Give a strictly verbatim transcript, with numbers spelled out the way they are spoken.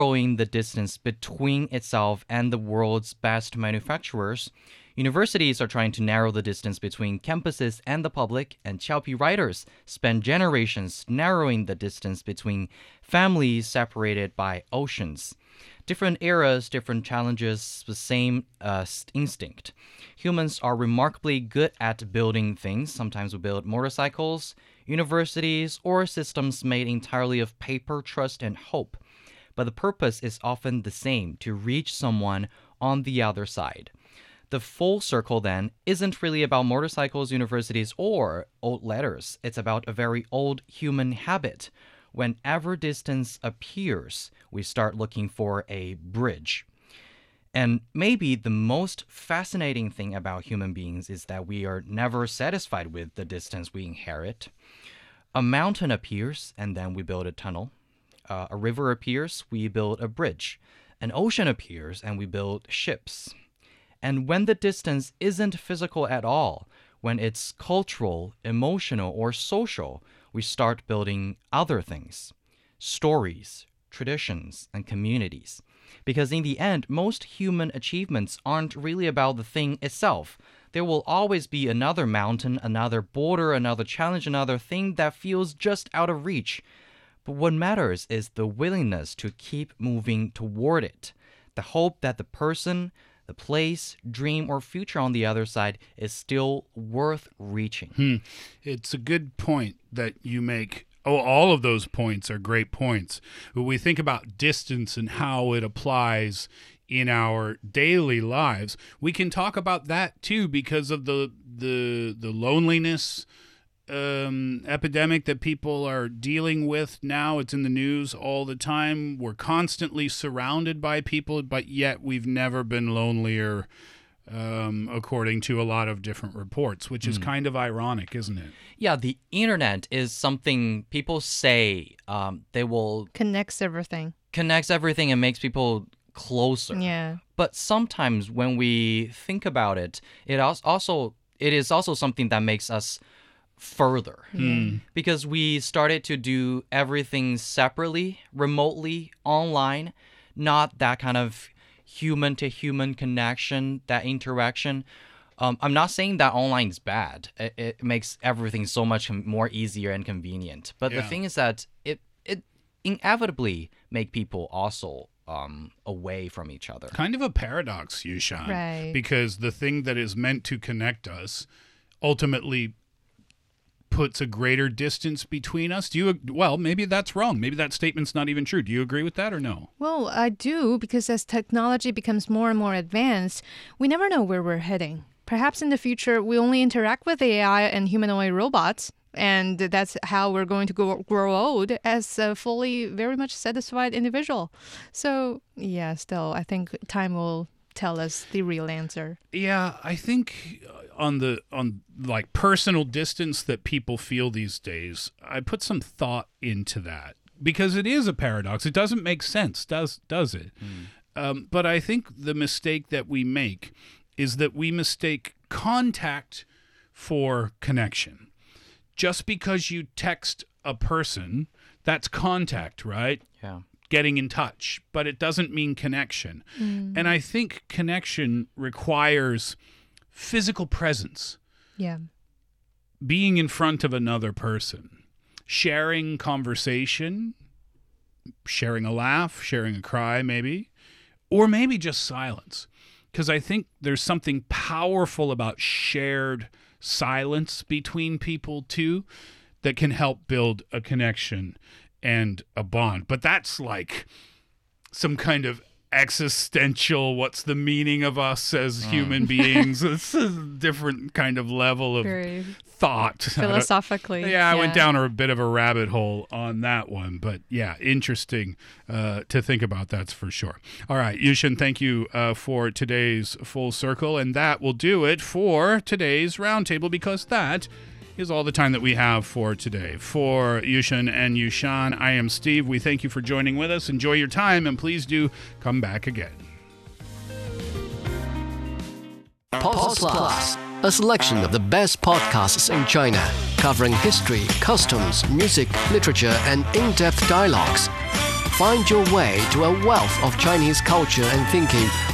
narrowing the distance between itself and the world's best manufacturers. Universities are trying to narrow the distance between campuses and the public, and Qiaopi writers spend generations narrowing the distance between families separated by oceans. Different eras, different challenges, the same uh, instinct. Humans are remarkably good at building things. Sometimes we build motorcycles, universities, or systems made entirely of paper, trust, and hope. But the purpose is often the same, to reach someone on the other side. The full circle, then, isn't really about motorcycles, universities, or old letters. It's about a very old human habit. Whenever distance appears, we start looking for a bridge. And maybe the most fascinating thing about human beings is that we are never satisfied with the distance we inherit. A mountain appears, and then we build a tunnel. Uh, a river appears, we build a bridge. An ocean appears, and we build ships. And when the distance isn't physical at all, when it's cultural, emotional, or social, we start building other things, stories, traditions, and communities. Because in the end, most human achievements aren't really about the thing itself. There will always be another mountain, another border, another challenge, another thing that feels just out of reach. But what matters is the willingness to keep moving toward it, the hope that the person, the place, dream, or future on the other side is still worth reaching. Hmm. It's a good point that you make. Oh, all of those points are great points. When we think about distance and how it applies in our daily lives, we can talk about that too, because of the the the loneliness um, epidemic that people are dealing with now. It's in the news all the time. We're constantly surrounded by people, but yet we've never been lonelier, um, according to a lot of different reports, which is mm. kind of ironic, isn't it? Yeah, the internet is something people say um, they will... Connects everything. Connects everything and makes people closer. Yeah. But sometimes when we think about it, it also it is also something that makes us further. Hmm. Because we started to do everything separately, remotely, online, not that kind of human-to-human connection, that interaction. Um, I'm not saying that online is bad. It, it makes everything so much more easier and convenient. But Yeah. the thing is that it it inevitably make people also um, away from each other. Kind of a paradox, Yushan. Right. Because the thing that is meant to connect us ultimately puts a greater distance between us. Do you? Well, maybe that's wrong. Maybe that statement's not even true. Do you agree with that or no? Well, I do, because as technology becomes more and more advanced, we never know where we're heading. Perhaps in the future, we only interact with A I and humanoid robots, and that's how we're going to go, grow old as a fully, very much satisfied individual. So, yeah, still, I think time will tell us the real answer. Yeah, I think on the on like personal distance that people feel these days, I put some thought into that, because it is a paradox. It doesn't make sense, does does it? Mm. Um, but I think the mistake that we make is that we mistake contact for connection. Just because you text a person, that's contact, right? Yeah. Getting in touch, but it doesn't mean connection. Mm. And I think connection requires physical presence, Yeah. being in front of another person, sharing conversation, sharing a laugh, sharing a cry maybe, or maybe just silence. Because I think there's something powerful about shared silence between people too that can help build a connection and a bond. But that's like some kind of existential, what's the meaning of us as human beings? It's a different kind of level of Very thought. philosophically. Yeah, I went down a bit of a rabbit hole on that one. But yeah, interesting uh, to think about, that's for sure. All right, Yushan, thank you uh, for today's Full Circle. And that will do it for today's Roundtable, because that is all the time that we have for today. For Yushan and Yushan, I am Steve. We thank you for joining with us. Enjoy your time, and please do come back again. Pods Plus, a selection of the best podcasts in China, covering history, customs, music, literature, and in-depth dialogues. Find your way to a wealth of Chinese culture and thinking